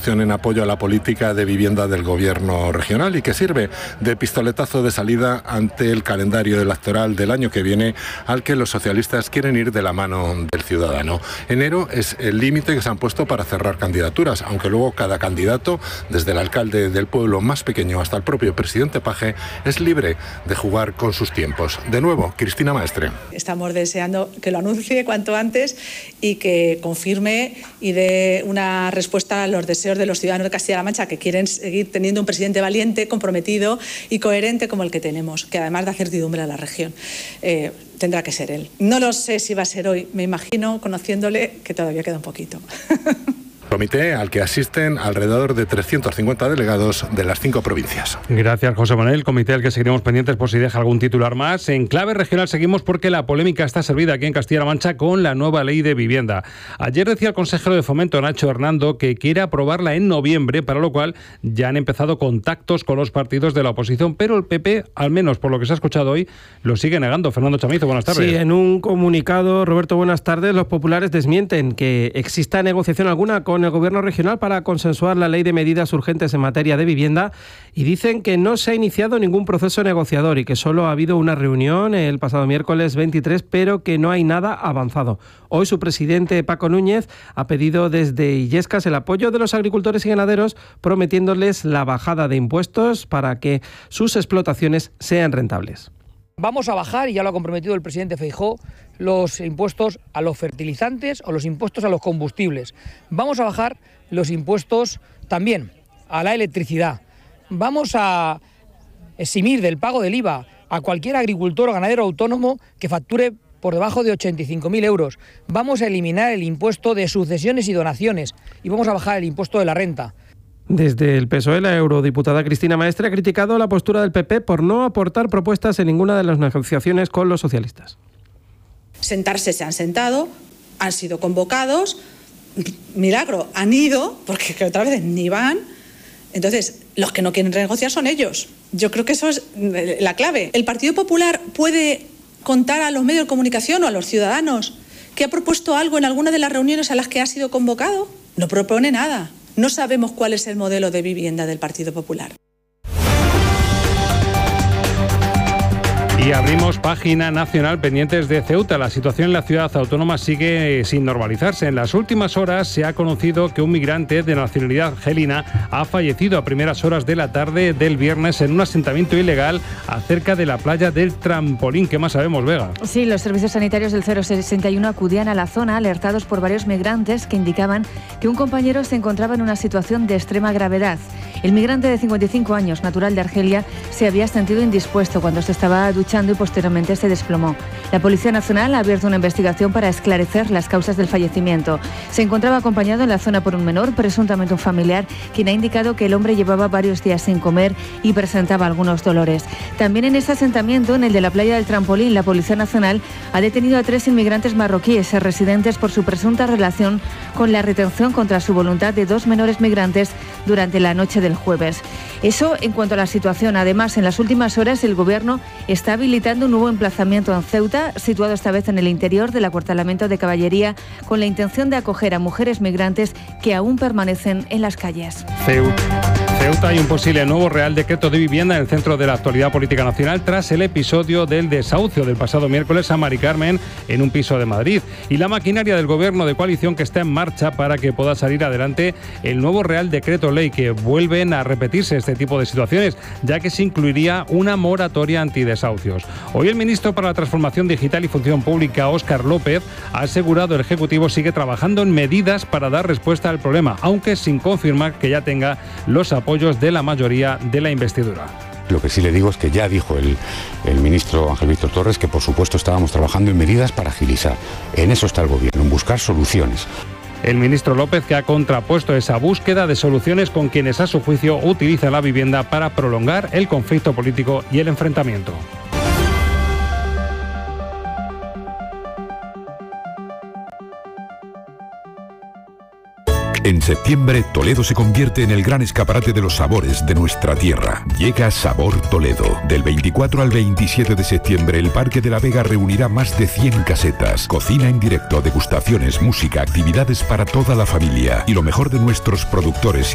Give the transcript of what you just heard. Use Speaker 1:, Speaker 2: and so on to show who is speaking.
Speaker 1: moción en apoyo a la política de vivienda del Gobierno regional y que sirve de pistoletazo de salida ante el calendario electoral del año que viene, al que los socialistas quieren ir de la mano del ciudadano. Enero es el límite que se han puesto para cerrar candidaturas, aunque luego cada candidato, desde el alcalde del pueblo más pequeño hasta el propio presidente Paje, es libre de jugar con sus tiempos. De nuevo, Cristina Maestre.
Speaker 2: Estamos deseando que lo anuncie cuanto antes y que confirme y dé una respuesta a los deseos de los ciudadanos de Castilla-La Mancha, que quieren seguir teniendo un presidente valiente, comprometido y coherente como el que tenemos, que además da certidumbre a la región. Tendrá que ser él. No lo sé si va a ser hoy, me imagino, conociéndole, que todavía queda un poquito.
Speaker 1: Comité al que asisten alrededor de 350 delegados de las 5 provincias.
Speaker 3: Gracias, José Manuel. Comité al que seguiremos pendientes por si deja algún titular más. En clave regional seguimos porque la polémica está servida aquí en Castilla-La Mancha con la nueva ley de vivienda. Ayer decía el consejero de Fomento, Nacho Hernando, que quiere aprobarla en noviembre, para lo cual ya han empezado contactos con los partidos de la oposición, pero el PP, al menos por lo que se ha escuchado hoy, lo sigue negando. Fernando Chamizo, buenas tardes.
Speaker 4: Sí, en un comunicado, Roberto, buenas tardes, los populares desmienten que exista negociación alguna con el Gobierno regional para consensuar la ley de medidas urgentes en materia de vivienda y dicen que no se ha iniciado ningún proceso negociador y que solo ha habido una reunión el pasado miércoles 23, pero que no hay nada avanzado. Hoy su presidente, Paco Núñez, ha pedido desde Illescas el apoyo de los agricultores y ganaderos, prometiéndoles la bajada de impuestos para que sus explotaciones sean rentables.
Speaker 5: Vamos a bajar, y ya lo ha comprometido el presidente Feijóo, los impuestos a los fertilizantes o los impuestos a los combustibles. Vamos a bajar los impuestos también a la electricidad. Vamos a eximir del pago del IVA a cualquier agricultor o ganadero autónomo que facture por debajo de 85.000 euros. Vamos a eliminar el impuesto de sucesiones y donaciones y vamos a bajar el impuesto de la renta.
Speaker 4: Desde el PSOE, la eurodiputada Cristina Maestre ha criticado la postura del PP por no aportar propuestas en ninguna de las negociaciones con los socialistas.
Speaker 2: Sentarse se han sentado, han sido convocados, milagro, han ido, porque otra vez ni van. Entonces, los que no quieren renegociar son ellos. Yo creo que eso es la clave. ¿El Partido Popular puede contar a los medios de comunicación o a los ciudadanos que ha propuesto algo en alguna de las reuniones a las que ha sido convocado? No propone nada. No sabemos cuál es el modelo de vivienda del Partido Popular.
Speaker 3: Y abrimos página nacional pendientes de Ceuta. La situación en la ciudad autónoma sigue sin normalizarse. En las últimas horas se ha conocido que un migrante de nacionalidad argelina ha fallecido a primeras horas de la tarde del viernes en un asentamiento ilegal cerca de la playa del Trampolín. ¿Qué más sabemos, Vega?
Speaker 6: Sí, los servicios sanitarios del 061 acudían a la zona alertados por varios migrantes que indicaban que un compañero se encontraba en una situación de extrema gravedad. El migrante de 55 años, natural de Argelia, se había sentido indispuesto cuando se estaba duchando y posteriormente se desplomó. La Policía Nacional ha abierto una investigación para esclarecer las causas del fallecimiento. Se encontraba acompañado en la zona por un menor, presuntamente un familiar, quien ha indicado que el hombre llevaba varios días sin comer y presentaba algunos dolores. También en ese asentamiento, en el de la playa del Trampolín, la Policía Nacional ha detenido a 3 inmigrantes marroquíes residentes por su presunta relación con la retención contra su voluntad de 2 menores migrantes durante la noche del jueves. Eso en cuanto a la situación. Además, en las últimas horas el Gobierno está habilitando un nuevo emplazamiento en Ceuta, situado esta vez en el interior del acuartelamiento de caballería, con la intención de acoger a mujeres migrantes que aún permanecen en las calles.
Speaker 3: Ceuta hay un posible nuevo Real Decreto de Vivienda en el centro de la actualidad política nacional tras el episodio del desahucio del pasado miércoles a Mari Carmen en un piso de Madrid y la maquinaria del Gobierno de coalición que está en marcha para que pueda salir adelante el nuevo Real Decreto Ley, que vuelven a repetirse este tipo de situaciones, ya que se incluiría una moratoria antidesahucios. Hoy el ministro para la Transformación Digital y Función Pública, Óscar López, ha asegurado que el Ejecutivo sigue trabajando en medidas para dar respuesta al problema, aunque sin confirmar que ya tenga los apoyos de la mayoría de la investidura.
Speaker 7: Lo que sí le digo es que ya dijo el ministro Ángel Víctor Torres que por supuesto estábamos trabajando en medidas para agilizar. En eso está el Gobierno, en buscar soluciones.
Speaker 3: El ministro López, que ha contrapuesto esa búsqueda de soluciones con quienes a su juicio utilizan la vivienda para prolongar el conflicto político y el enfrentamiento.
Speaker 8: En septiembre, Toledo se convierte en el gran escaparate de los sabores de nuestra tierra. Llega Sabor Toledo. Del 24 al 27 de septiembre, el Parque de la Vega reunirá más de 100 casetas. Cocina en directo, degustaciones, música, actividades para toda la familia. Y lo mejor de nuestros productores